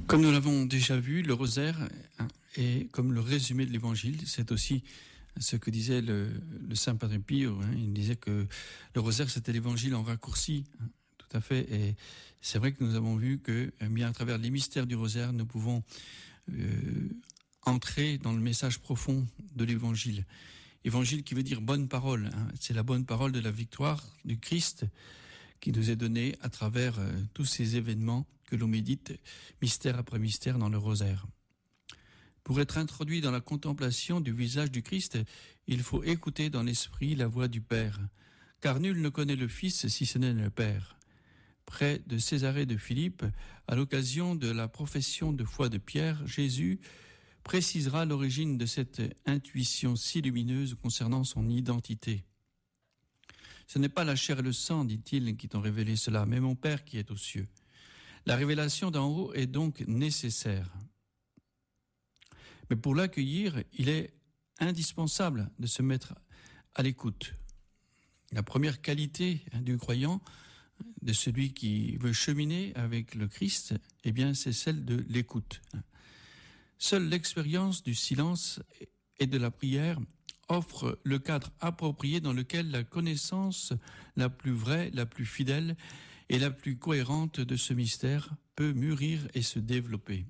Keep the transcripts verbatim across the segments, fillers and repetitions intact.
Comme nous l'avons déjà vu, le rosaire est comme le résumé de l'Évangile. C'est aussi ce que disait le, le saint Padre Pio. Hein. Il disait que le rosaire, c'était l'Évangile en raccourci. Hein. Tout à fait. Et c'est vrai que nous avons vu que, bien à travers les mystères du rosaire, nous pouvons euh, entrer dans le message profond de l'Évangile. Évangile qui veut dire bonne parole. Hein. C'est la bonne parole de la victoire du Christ qui nous est donnée à travers euh, tous ces événements que l'on médite mystère après mystère dans le rosaire. Pour être introduit dans la contemplation du visage du Christ, il faut écouter dans l'esprit la voix du Père, car nul ne connaît le Fils si ce n'est le Père. Près de Césarée de Philippe, à l'occasion de la profession de foi de Pierre, Jésus précisera l'origine de cette intuition si lumineuse concernant son identité. Ce n'est pas la chair et le sang, dit-il, qui t'ont révélé cela, mais mon Père qui est aux cieux. La révélation d'en haut est donc nécessaire. Mais pour l'accueillir, il est indispensable de se mettre à l'écoute. La première qualité du croyant, de celui qui veut cheminer avec le Christ, eh bien, c'est celle de l'écoute. Seule l'expérience du silence et de la prière offre le cadre approprié dans lequel la connaissance la plus vraie, la plus fidèle et la plus cohérente de ce mystère peut mûrir et se développer.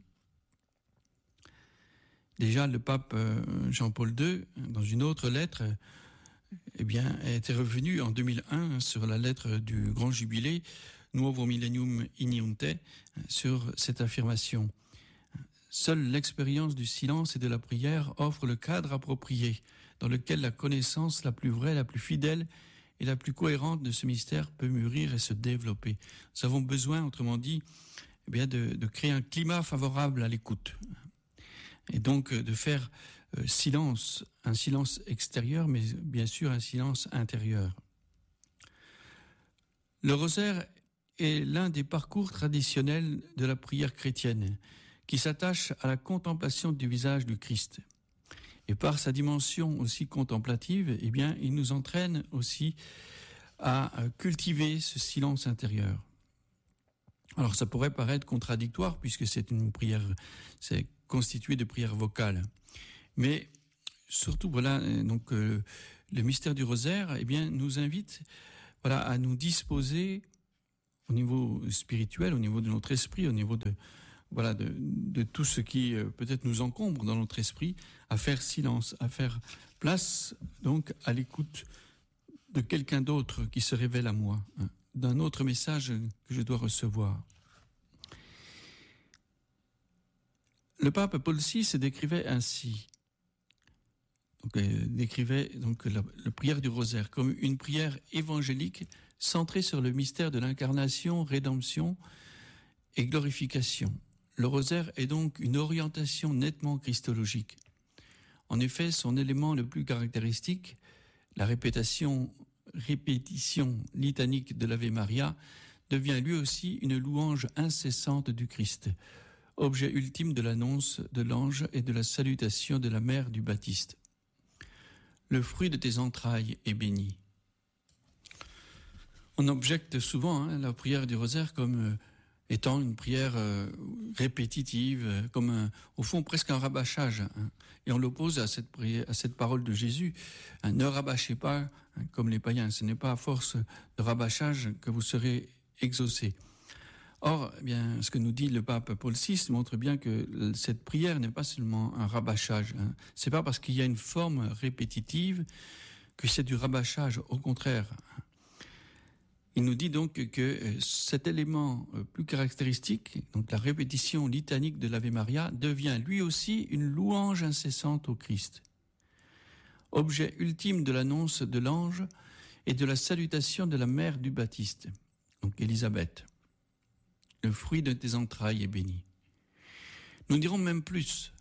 Déjà, le pape Jean-Paul deux, dans une autre lettre, eh bien, était revenu en deux mille un sur la lettre du Grand Jubilé, Nuovo Millennium Iniunte, sur cette affirmation. Seule l'expérience du silence et de la prière offre le cadre approprié dans lequel la connaissance la plus vraie, la plus fidèle et la plus cohérente de ce mystère peut mûrir et se développer. Nous avons besoin, autrement dit, eh bien de, de créer un climat favorable à l'écoute. Et donc de faire euh, silence, un silence extérieur, mais bien sûr un silence intérieur. Le rosaire est l'un des parcours traditionnels de la prière chrétienne, qui s'attache à la contemplation du visage du Christ. Et par sa dimension aussi contemplative, eh bien, il nous entraîne aussi à cultiver ce silence intérieur. Alors ça pourrait paraître contradictoire puisque c'est une prière, c'est constitué de prières vocales. Mais surtout, voilà, donc euh, le mystère du rosaire, eh bien, nous invite, voilà, à nous disposer au niveau spirituel, au niveau de notre esprit, au niveau de voilà de, de tout ce qui euh, peut-être nous encombre dans notre esprit, à faire silence, à faire place donc à l'écoute de quelqu'un d'autre qui se révèle à moi, hein, d'un autre message que je dois recevoir. Le pape Paul six décrivait ainsi, donc, euh, décrivait donc la, la prière du rosaire comme une prière évangélique centrée sur le mystère de l'incarnation, rédemption et glorification. Le rosaire est donc une orientation nettement christologique. En effet, son élément le plus caractéristique, la répétition, répétition litanique de l'Ave Maria, devient lui aussi une louange incessante du Christ, objet ultime de l'annonce de l'ange et de la salutation de la mère du Baptiste. Le fruit de tes entrailles est béni. On objecte souvent hein, la prière du rosaire comme euh, étant une prière euh, répétitive, euh, comme un, au fond presque un rabâchage. Hein, et on l'oppose à cette prière, à cette parole de Jésus. Hein, ne rabâchez pas hein, comme les païens. Ce n'est pas à force de rabâchage que vous serez exaucés. Or, eh bien, ce que nous dit le pape Paul six montre bien que cette prière n'est pas seulement un rabâchage. Hein. C'est pas parce qu'il y a une forme répétitive que c'est du rabâchage. Au contraire. Il nous dit donc que cet élément plus caractéristique, donc la répétition litanique de l'Ave Maria, devient lui aussi une louange incessante au Christ. Objet ultime de l'annonce de l'ange et de la salutation de la mère du Baptiste, donc Élisabeth. Le fruit de tes entrailles est béni. Nous dirons même plus.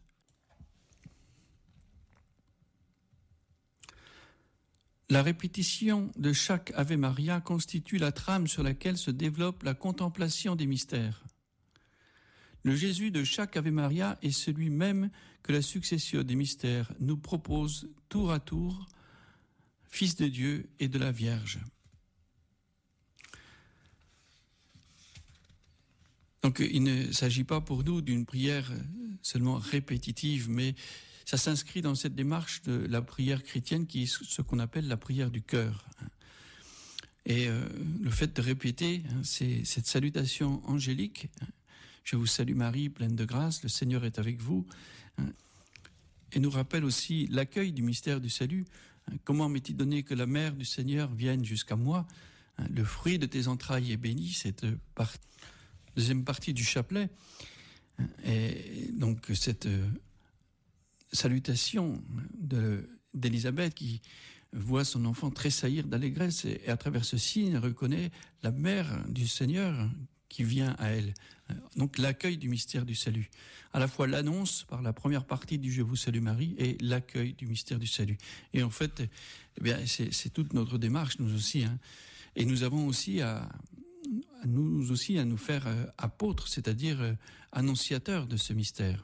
La répétition de chaque Ave Maria constitue la trame sur laquelle se développe la contemplation des mystères. Le Jésus de chaque Ave Maria est celui même que la succession des mystères nous propose tour à tour, Fils de Dieu et de la Vierge. Donc il ne s'agit pas pour nous d'une prière seulement répétitive, mais ça s'inscrit dans cette démarche de la prière chrétienne qui est ce qu'on appelle la prière du cœur. Et euh, le fait de répéter, hein, c'est cette salutation angélique, hein, je vous salue Marie, pleine de grâce, le Seigneur est avec vous, hein, et nous rappelle aussi l'accueil du mystère du salut. Hein, comment m'est-il donné que la mère du Seigneur vienne jusqu'à moi, hein, le fruit de tes entrailles est béni, cette part, deuxième partie du chapelet. Hein, et donc cette euh, salutation de, d'Élisabeth qui voit son enfant tressaillir d'allégresse et à travers ce signe reconnaît la mère du Seigneur qui vient à elle. Donc l'accueil du mystère du salut. À la fois l'annonce par la première partie du Je vous salue Marie et l'accueil du mystère du salut. Et en fait, eh bien, c'est, c'est toute notre démarche, nous aussi. Hein. Et nous avons aussi à, à nous aussi à nous faire euh, apôtres, c'est-à-dire euh, annonciateurs de ce mystère.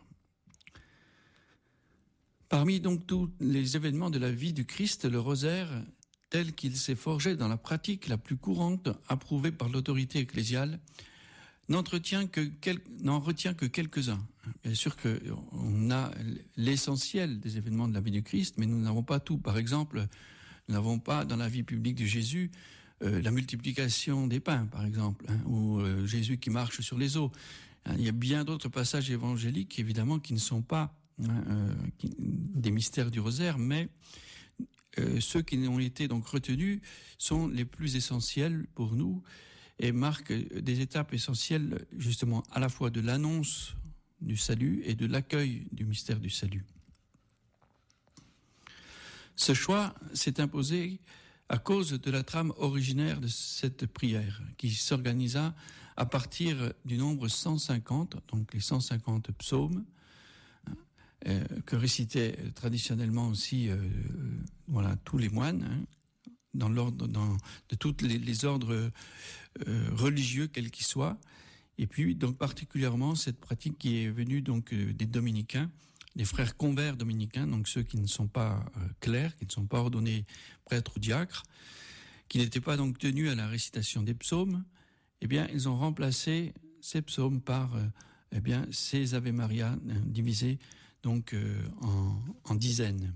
Parmi donc tous les événements de la vie du Christ, le rosaire, tel qu'il s'est forgé dans la pratique la plus courante, approuvée par l'autorité ecclésiale, n'entretient que quel... n'en retient que quelques-uns. Bien sûr qu'on a l'essentiel des événements de la vie du Christ, mais nous n'avons pas tout. Par exemple, nous n'avons pas dans la vie publique de Jésus euh, la multiplication des pains, par exemple, hein, ou euh, Jésus qui marche sur les eaux. Hein, il y a bien d'autres passages évangéliques, évidemment, qui ne sont pas Euh, qui, des mystères du rosaire, mais euh, ceux qui ont été donc retenus sont les plus essentiels pour nous et marquent des étapes essentielles justement à la fois de l'annonce du salut et de l'accueil du mystère du salut. Ce choix s'est imposé à cause de la trame originaire de cette prière qui s'organisa à partir du nombre cent cinquante, donc les cent cinquante psaumes, Euh, que récitaient traditionnellement aussi euh, euh, voilà, tous les moines, hein, dans l'ordre, dans, de tous les, les ordres euh, religieux, quels qu'ils soient. Et puis, donc, particulièrement, cette pratique qui est venue donc, euh, des dominicains, des frères convers dominicains, donc ceux qui ne sont pas euh, clercs, qui ne sont pas ordonnés prêtres ou diacres, qui n'étaient pas donc tenus à la récitation des psaumes, eh bien, ils ont remplacé ces psaumes par euh, eh bien, ces Ave Maria hein, divisés donc euh, en, en dizaines.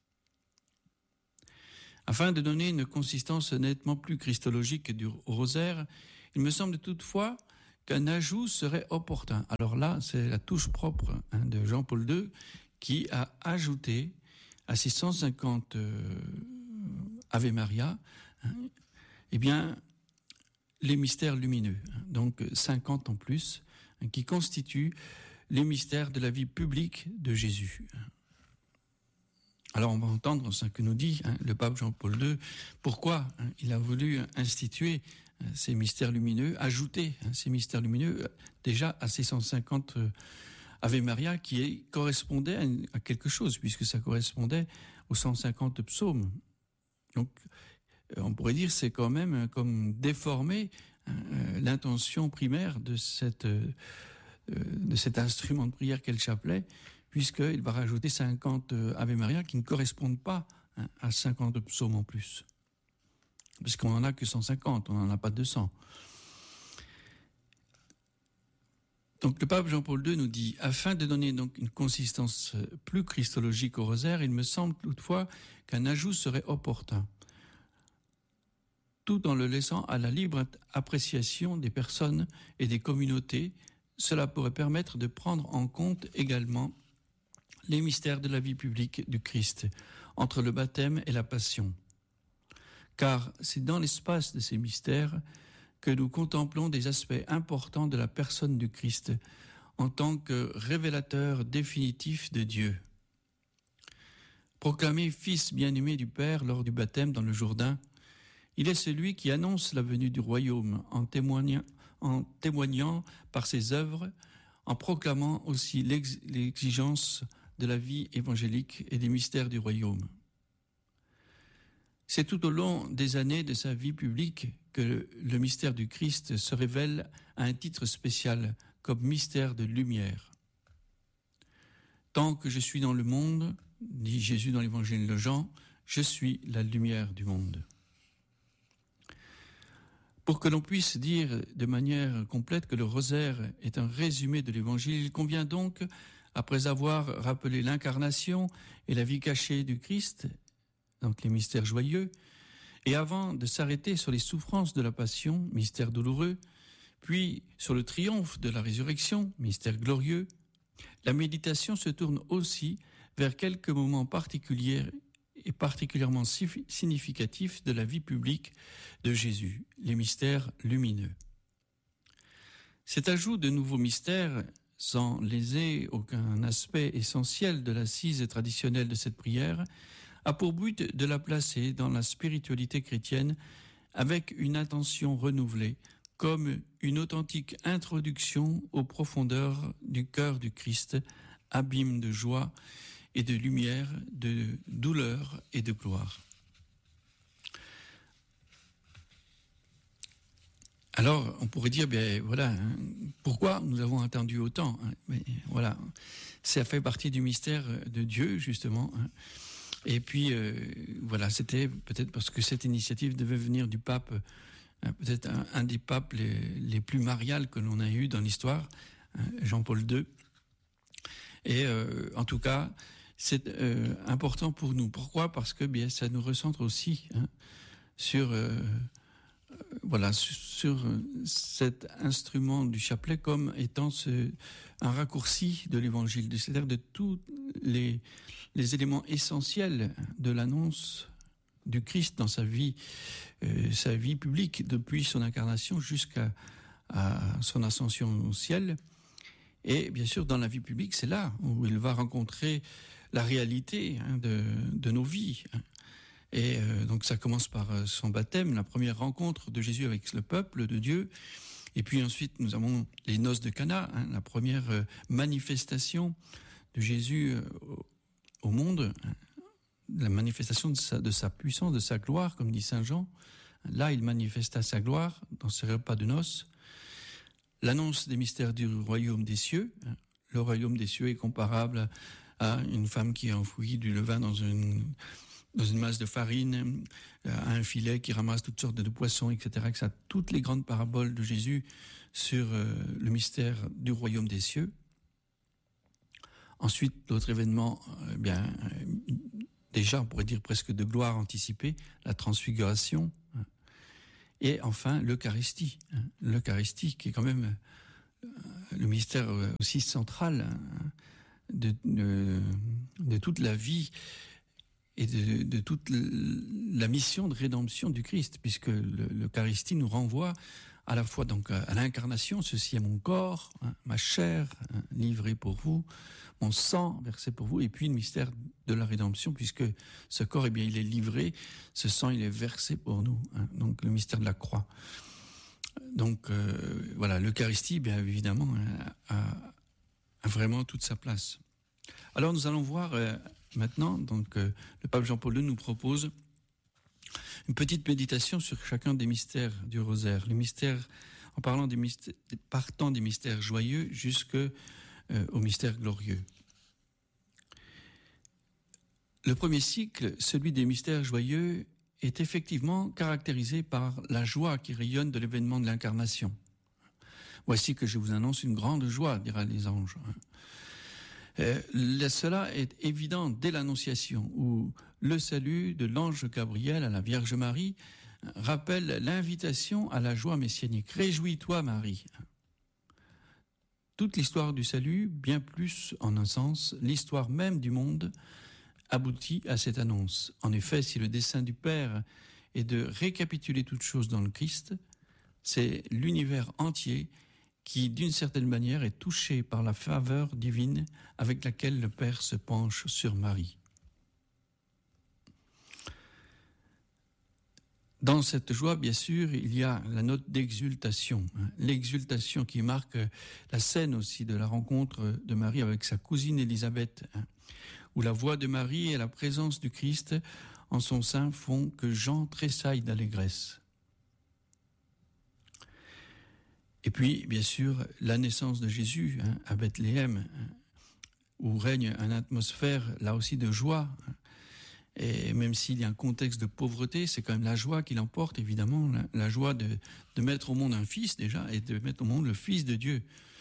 Afin de donner une consistance nettement plus christologique du rosaire, il me semble toutefois qu'un ajout serait opportun. Alors là, c'est la touche propre hein, de Jean-Paul deux qui a ajouté à ces cent cinquante euh, Ave Maria hein, eh bien, les mystères lumineux, hein, donc cinquante en plus, hein, qui constituent les mystères de la vie publique de Jésus. Alors on va entendre ce que nous dit hein, le pape Jean-Paul deux, pourquoi hein, il a voulu instituer hein, ces mystères lumineux, ajouter hein, ces mystères lumineux déjà à ces cent cinquante euh, Ave Maria qui est, correspondait à, une, à quelque chose, puisque ça correspondait aux cent cinquante psaumes. Donc on pourrait dire c'est quand même comme déformer hein, l'intention primaire de cette... Euh, de cet instrument de prière qu'est le chapelet, puisqu'il va rajouter cinquante Ave Maria qui ne correspondent pas hein, à cinquante psaumes en plus. Parce qu'on n'en a que cent cinquante, on n'en a pas deux cents. Donc le pape Jean-Paul deux nous dit, afin de donner donc une consistance plus christologique au rosaire, il me semble toutefois qu'un ajout serait opportun, tout en le laissant à la libre appréciation des personnes et des communautés. Cela pourrait permettre de prendre en compte également les mystères de la vie publique du Christ, entre le baptême et la passion. Car c'est dans l'espace de ces mystères que nous contemplons des aspects importants de la personne du Christ en tant que révélateur définitif de Dieu. Proclamé fils bien-aimé du Père lors du baptême dans le Jourdain, il est celui qui annonce la venue du royaume en témoignant en témoignant par ses œuvres, en proclamant aussi l'ex- l'exigence de la vie évangélique et des mystères du royaume. C'est tout au long des années de sa vie publique que le, le mystère du Christ se révèle à un titre spécial, comme mystère de lumière. Tant que je suis dans le monde, dit Jésus dans l'évangile de Jean, je suis la lumière du monde. Pour que l'on puisse dire de manière complète que le rosaire est un résumé de l'Évangile, il convient donc, après avoir rappelé l'incarnation et la vie cachée du Christ, donc les mystères joyeux, et avant de s'arrêter sur les souffrances de la passion, mystère douloureux, puis sur le triomphe de la résurrection, mystère glorieux, la méditation se tourne aussi vers quelques moments particuliers et particulièrement significatifs de la vie publique de Jésus, les mystères lumineux. Cet ajout de nouveaux mystères, sans léser aucun aspect essentiel de l'assise traditionnelle de cette prière, a pour but de la placer dans la spiritualité chrétienne avec une attention renouvelée, comme une authentique introduction aux profondeurs du cœur du Christ, abîme de joie et de lumière, de douleur et de gloire. Alors, on pourrait dire, bien voilà, hein, pourquoi nous avons attendu autant, hein, mais voilà, ça fait partie du mystère de Dieu, justement. Hein. Et puis, euh, voilà, c'était peut-être parce que cette initiative devait venir du pape, hein, peut-être un, un des papes les, les plus mariales que l'on a eu dans l'histoire, hein, Jean-Paul deux. Et euh, en tout cas, c'est euh, important pour nous. Pourquoi ? Parce que bien, ça nous recentre aussi hein, sur, euh, euh, voilà, sur, sur cet instrument du chapelet comme étant ce, un raccourci de l'Évangile, c'est-à-dire de tous les, les éléments essentiels de l'annonce du Christ dans sa vie, euh, sa vie publique depuis son incarnation jusqu'à à son ascension au ciel. Et bien sûr, dans la vie publique, c'est là où il va rencontrer la réalité hein, de, de nos vies. Et euh, donc ça commence par son baptême, la première rencontre de Jésus avec le peuple de Dieu. Et puis ensuite, nous avons les noces de Cana, hein, la première euh, manifestation de Jésus euh, au monde, hein, la manifestation de sa, de sa puissance, de sa gloire, comme dit Saint Jean. Là, il manifesta sa gloire dans ce repas de noces. L'annonce des mystères du royaume des cieux. Le royaume des cieux est comparable à une femme qui a enfoui du levain dans une, dans une masse de farine, à un filet qui ramasse toutes sortes de poissons, et cetera. Que ça, toutes les grandes paraboles de Jésus sur euh, le mystère du royaume des cieux. Ensuite, l'autre événement, euh, bien, euh, déjà, on pourrait dire presque de gloire anticipée, la transfiguration. Et enfin, l'Eucharistie. L'Eucharistie qui est quand même le mystère aussi central de, de, de toute la vie et de, de toute la mission de rédemption du Christ, puisque l'Eucharistie nous renvoie à la fois donc à l'incarnation, ceci est mon corps, hein, ma chair hein, livrée pour vous, mon sang versé pour vous, et puis le mystère de la rédemption, puisque ce corps, eh bien, il est livré, ce sang, il est versé pour nous, hein, donc le mystère de la croix. Donc euh, voilà, l'Eucharistie, bien évidemment, hein, a, a vraiment toute sa place. Alors nous allons voir euh, maintenant, donc euh, le pape Jean-Paul deux nous propose une petite méditation sur chacun des mystères du rosaire, les mystères, en parlant des mystères, partant des mystères joyeux jusqu'au euh, mystère glorieux. Le premier cycle, celui des mystères joyeux, est effectivement caractérisé par la joie qui rayonne de l'événement de l'incarnation. Voici que je vous annonce une grande joie, dira les anges. Euh, cela est évident dès l'Annonciation, où le salut de l'ange Gabriel à la Vierge Marie rappelle l'invitation à la joie messianique. Réjouis-toi, Marie. Toute l'histoire du salut, bien plus en un sens, l'histoire même du monde, aboutit à cette annonce. En effet, si le dessein du Père est de récapituler toutes choses dans le Christ, c'est l'univers entier qui, d'une certaine manière, est touché par la faveur divine avec laquelle le Père se penche sur Marie. Dans cette joie, bien sûr, il y a la note d'exultation, hein, l'exultation qui marque la scène aussi de la rencontre de Marie avec sa cousine Élisabeth, hein, où la voix de Marie et la présence du Christ en son sein font que Jean tressaille d'allégresse. Et puis, bien sûr, la naissance de Jésus hein, à Bethléem, hein, où règne une atmosphère, là aussi, de joie. Hein. Et même s'il y a un contexte de pauvreté, c'est quand même la joie qui l'emporte, évidemment, la, la joie de, de mettre au monde un fils déjà, et de mettre au monde le Fils de Dieu.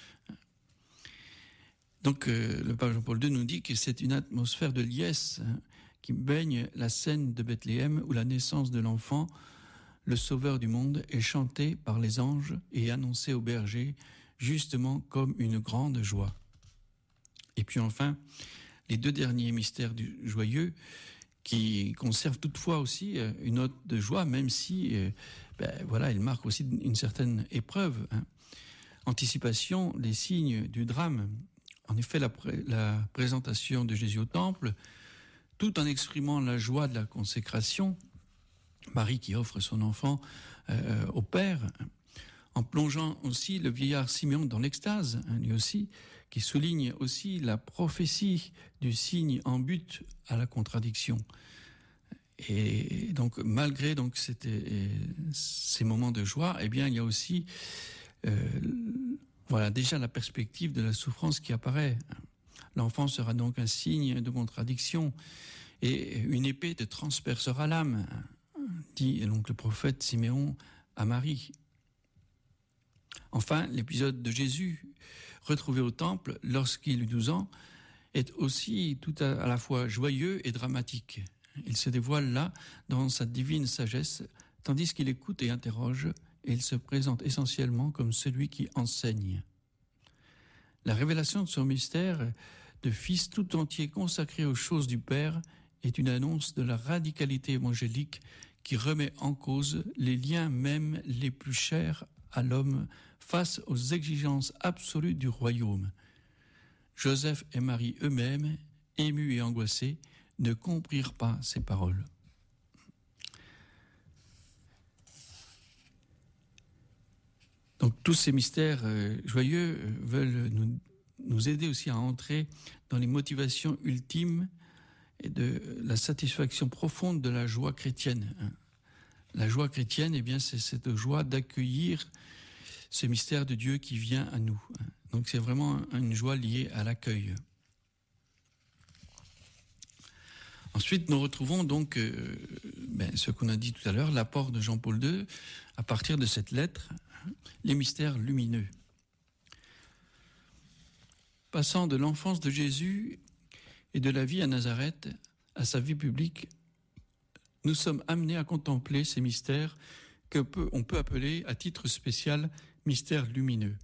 Donc euh, le pape Jean-Paul deux nous dit que c'est une atmosphère de liesse hein, qui baigne la scène de Bethléem où la naissance de l'enfant, le sauveur du monde, est chantée par les anges et annoncée aux bergers justement comme une grande joie. Et puis enfin, les deux derniers mystères du joyeux qui conservent toutefois aussi une note de joie, même si euh, ben, voilà, ils marquent aussi une certaine épreuve. Hein. Anticipation des signes du drame. En effet, la, pré- la présentation de Jésus au temple, tout en exprimant la joie de la consécration, Marie qui offre son enfant euh, au Père, en plongeant aussi le vieillard Siméon dans l'extase, hein, lui aussi, qui souligne aussi la prophétie du signe en but à la contradiction. Et donc, malgré donc c'était, ces moments de joie, eh bien, il y a aussi euh, voilà, déjà la perspective de la souffrance qui apparaît. L'enfant sera donc un signe de contradiction et une épée te transpercera l'âme, dit donc le prophète Siméon à Marie. Enfin, l'épisode de Jésus, retrouvé au temple lorsqu'il eut douze ans, est aussi tout à, à la fois joyeux et dramatique. Il se dévoile là dans sa divine sagesse, tandis qu'il écoute et interroge, et il se présente essentiellement comme celui qui enseigne. La révélation de son mystère de fils tout entier consacré aux choses du Père est une annonce de la radicalité évangélique qui remet en cause les liens même les plus chers à l'homme face aux exigences absolues du royaume. Joseph et Marie eux-mêmes, émus et angoissés, ne comprirent pas ces paroles. Donc tous ces mystères euh, joyeux euh, veulent nous, nous aider aussi à entrer dans les motivations ultimes et de la satisfaction profonde de la joie chrétienne. La joie chrétienne, eh bien, c'est cette joie d'accueillir ce mystère de Dieu qui vient à nous. Donc c'est vraiment une joie liée à l'accueil. Ensuite, nous retrouvons donc euh, ben, ce qu'on a dit tout à l'heure, l'apport de Jean-Paul deux, à partir de cette lettre, les mystères lumineux. Passant de l'enfance de Jésus et de la vie à Nazareth à sa vie publique, nous sommes amenés à contempler ces mystères que peut, on peut appeler à titre spécial mystères lumineux.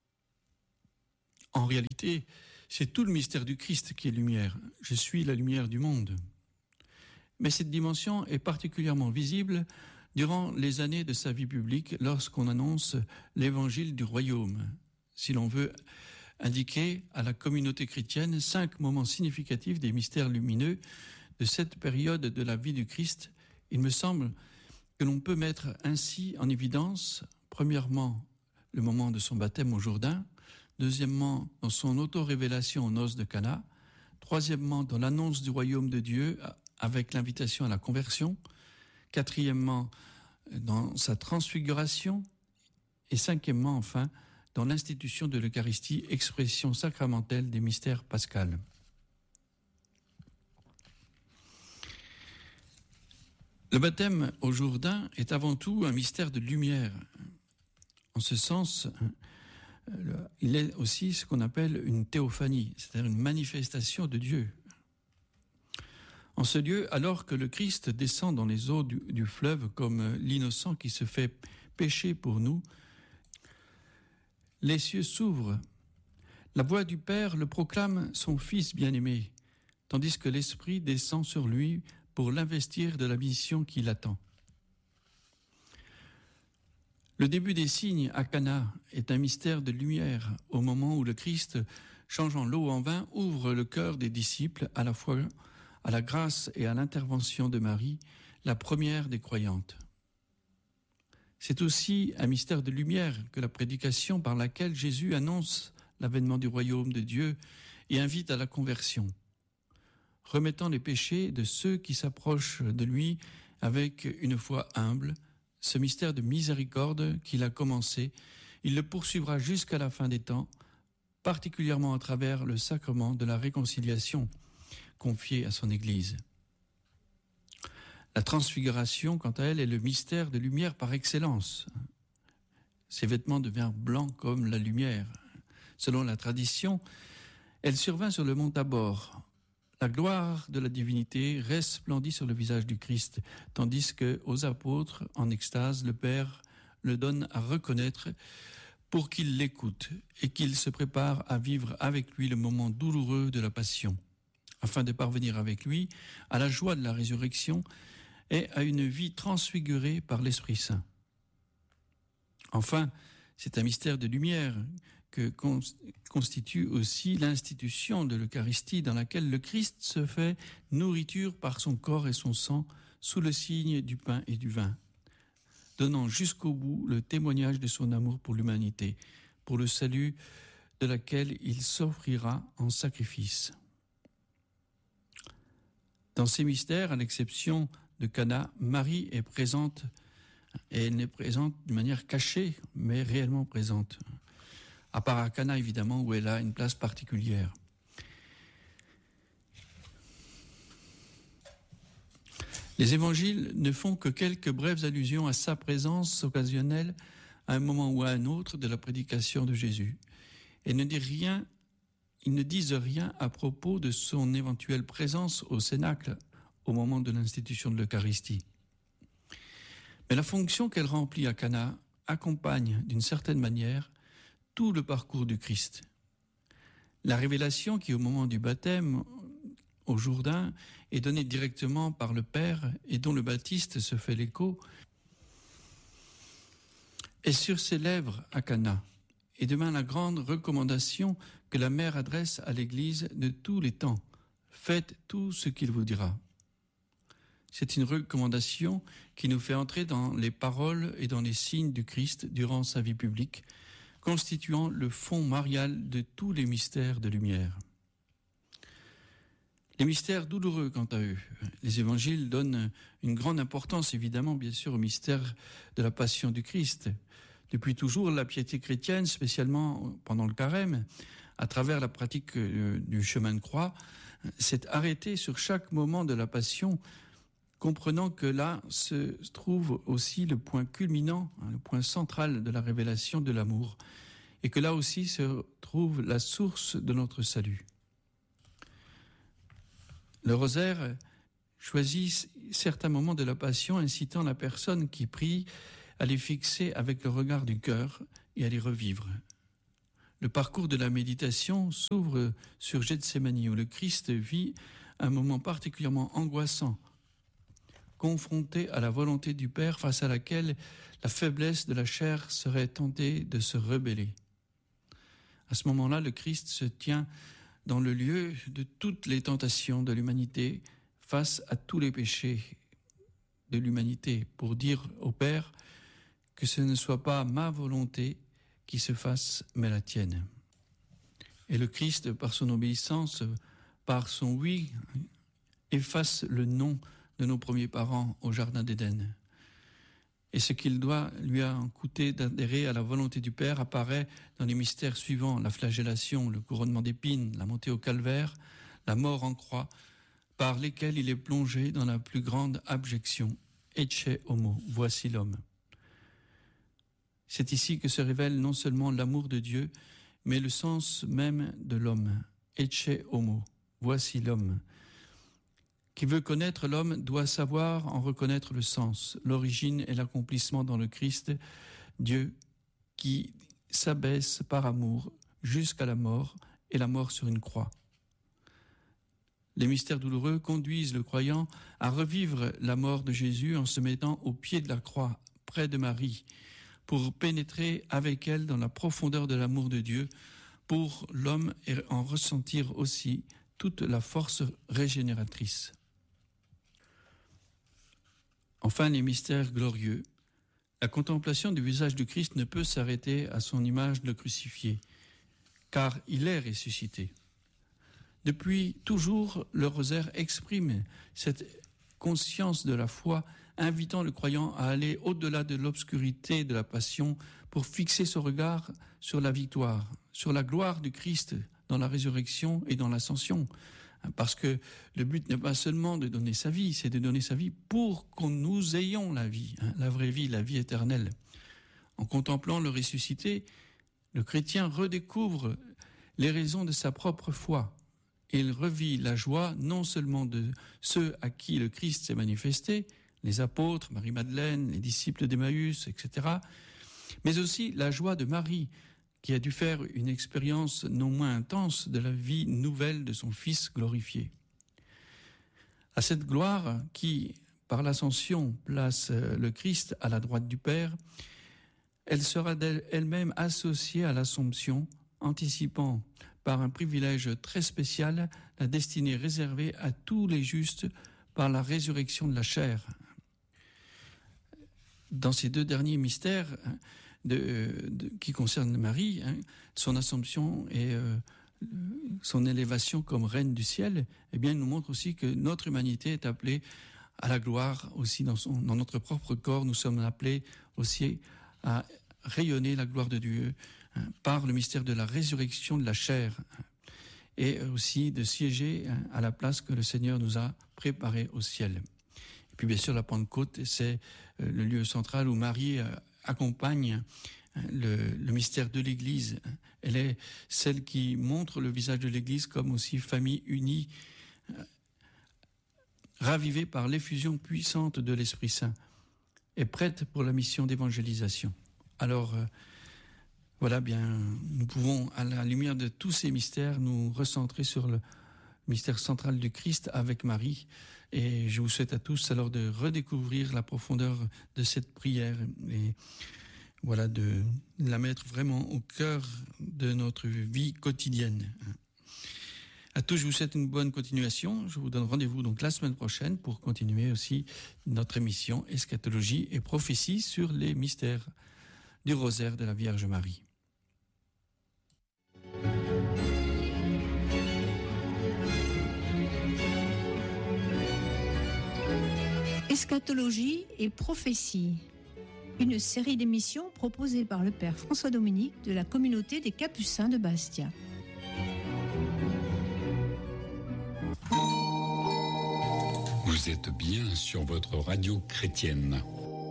En réalité, c'est tout le mystère du Christ qui est lumière. Je suis la lumière du monde. Mais cette dimension est particulièrement visible durant les années de sa vie publique lorsqu'on annonce l'évangile du royaume. Si l'on veut indiquer à la communauté chrétienne cinq moments significatifs des mystères lumineux de cette période de la vie du Christ, il me semble que l'on peut mettre ainsi en évidence, premièrement, le moment de son baptême au Jourdain, deuxièmement, dans son auto-révélation aux noces de Cana, troisièmement, dans l'annonce du royaume de Dieu avec l'invitation à la conversion, quatrièmement, dans sa transfiguration, et cinquièmement, enfin, dans l'institution de l'Eucharistie, expression sacramentelle des mystères pascals. Le baptême au Jourdain est avant tout un mystère de lumière. En ce sens, il est aussi ce qu'on appelle une théophanie, c'est-à-dire une manifestation de Dieu. En ce lieu, alors que le Christ descend dans les eaux du, du fleuve comme l'innocent qui se fait pécher pour nous, les cieux s'ouvrent. La voix du Père le proclame son Fils bien-aimé, tandis que l'Esprit descend sur lui pour l'investir de la mission qui l'attend. Le début des signes à Cana est un mystère de lumière au moment où le Christ, changeant l'eau en vin, ouvre le cœur des disciples à la fois à la grâce et à l'intervention de Marie, la première des croyantes. C'est aussi un mystère de lumière que la prédication par laquelle Jésus annonce l'avènement du royaume de Dieu et invite à la conversion, remettant les péchés de ceux qui s'approchent de lui avec une foi humble. Ce mystère de miséricorde qu'il a commencé, il le poursuivra jusqu'à la fin des temps, particulièrement à travers le sacrement de la réconciliation confié à son Église. La transfiguration, quant à elle, est le mystère de lumière par excellence. Ses vêtements devinrent blancs comme la lumière. Selon la tradition, elle survint sur le mont Tabor. La gloire de la divinité resplendit sur le visage du Christ, tandis que, aux apôtres, en extase, le Père le donne à reconnaître pour qu'ils l'écoutent et qu'ils se préparent à vivre avec lui le moment douloureux de la passion, afin de parvenir avec lui à la joie de la résurrection et à une vie transfigurée par l'Esprit Saint. Enfin, c'est un mystère de lumière que constitue aussi l'institution de l'Eucharistie dans laquelle le Christ se fait nourriture par son corps et son sang sous le signe du pain et du vin, donnant jusqu'au bout le témoignage de son amour pour l'humanité, pour le salut de laquelle il s'offrira en sacrifice. Dans ces mystères, à l'exception de Cana, Marie est présente, et elle n'est présente d'une manière cachée, mais réellement présente. À part à Cana, évidemment, où elle a une place particulière. Les évangiles ne font que quelques brèves allusions à sa présence occasionnelle à un moment ou à un autre de la prédication de Jésus, et ne disent rien, ils ne disent rien à propos de son éventuelle présence au Cénacle au moment de l'institution de l'Eucharistie. Mais la fonction qu'elle remplit à Cana accompagne d'une certaine manière tout le parcours du Christ. La révélation qui, au moment du baptême au Jourdain, est donnée directement par le Père et dont le Baptiste se fait l'écho, est sur ses lèvres à Cana, et demain la grande recommandation que la mère adresse à l'Église de tous les temps. Faites tout ce qu'il vous dira. C'est une recommandation qui nous fait entrer dans les paroles et dans les signes du Christ durant sa vie publique, constituant le fond marial de tous les mystères de lumière. Les mystères douloureux, quant à eux. Les évangiles donnent une grande importance, évidemment, bien sûr, au mystère de la passion du Christ. Depuis toujours, la piété chrétienne, spécialement pendant le carême, à travers la pratique du chemin de croix, s'est arrêtée sur chaque moment de la passion, comprenant que là se trouve aussi le point culminant, le point central de la révélation de l'amour, et que là aussi se trouve la source de notre salut. Le rosaire choisit certains moments de la passion, incitant la personne qui prie à les fixer avec le regard du cœur et à les revivre. Le parcours de la méditation s'ouvre sur Gethsémani, où le Christ vit un moment particulièrement angoissant, confronté à la volonté du Père face à laquelle la faiblesse de la chair serait tentée de se rebeller. À ce moment-là, le Christ se tient dans le lieu de toutes les tentations de l'humanité face à tous les péchés de l'humanité pour dire au Père que ce ne soit pas ma volonté qui se fasse, mais la tienne. Et le Christ, par son obéissance, par son oui, efface le non de nos premiers parents au Jardin d'Éden. Et ce qu'il doit lui a coûté d'adhérer à la volonté du Père apparaît dans les mystères suivants: la flagellation, le couronnement d'épines, la montée au calvaire, la mort en croix, par lesquels il est plongé dans la plus grande abjection. Ecce homo, voici l'homme. C'est ici que se révèle non seulement l'amour de Dieu, mais le sens même de l'homme. Ecce homo, voici l'homme. Qui veut connaître l'homme doit savoir en reconnaître le sens, l'origine et l'accomplissement dans le Christ, Dieu qui s'abaisse par amour jusqu'à la mort et la mort sur une croix. Les mystères douloureux conduisent le croyant à revivre la mort de Jésus en se mettant au pied de la croix, près de Marie, pour pénétrer avec elle dans la profondeur de l'amour de Dieu, pour l'homme et en ressentir aussi toute la force régénératrice. Enfin, les mystères glorieux. La contemplation du visage du Christ ne peut s'arrêter à son image de crucifié, car il est ressuscité. Depuis toujours, le rosaire exprime cette conscience de la foi, invitant le croyant à aller au-delà de l'obscurité de la passion pour fixer son regard sur la victoire, sur la gloire du Christ dans la résurrection et dans l'ascension, Parce que le but n'est pas seulement de donner sa vie, c'est de donner sa vie pour que nous ayons la vie, hein, la vraie vie, la vie éternelle. En contemplant le ressuscité, le chrétien redécouvre les raisons de sa propre foi. Il revit la joie non seulement de ceux à qui le Christ s'est manifesté, les apôtres, Marie-Madeleine, les disciples d'Emmaüs, et cetera, mais aussi la joie de Marie, qui a dû faire une expérience non moins intense de la vie nouvelle de son Fils glorifié. À cette gloire qui, par l'ascension, place le Christ à la droite du Père, elle sera elle-même associée à l'Assomption, anticipant par un privilège très spécial la destinée réservée à tous les justes par la résurrection de la chair. Dans ces deux derniers mystères de, de, qui concernent Marie, hein, son Assomption et euh, son élévation comme reine du ciel, eh bien, nous montre aussi que notre humanité est appelée à la gloire aussi dans, son, dans notre propre corps. Nous sommes appelés aussi à rayonner la gloire de Dieu hein, par le mystère de la résurrection de la chair hein, et aussi de siéger hein, à la place que le Seigneur nous a préparée au ciel. Et puis bien sûr la Pentecôte, c'est euh, le lieu central où Marie euh, accompagne hein, le, le mystère de l'Église. Elle est celle qui montre le visage de l'Église comme aussi famille unie, euh, ravivée par l'effusion puissante de l'Esprit Saint et prête pour la mission d'évangélisation. Alors, euh, voilà, bien, nous pouvons, à la lumière de tous ces mystères, nous recentrer sur le mystère central du Christ avec Marie. Et je vous souhaite à tous alors de redécouvrir la profondeur de cette prière et voilà, de la mettre vraiment au cœur de notre vie quotidienne. À tous, je vous souhaite une bonne continuation. Je vous donne rendez-vous donc la semaine prochaine pour continuer aussi notre émission Eschatologie et prophétie sur les mystères du rosaire de la Vierge Marie. Eschatologie et prophétie, une série d'émissions proposée par le Père François Dominique de la communauté des Capucins de Bastia. Vous êtes bien sur votre radio chrétienne.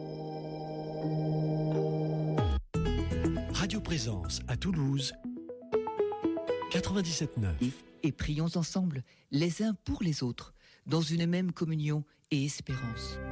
Radio Présence à Toulouse, quatre-vingt-dix-sept neuf. Et, et prions ensemble, les uns pour les autres, dans une même communion et espérance.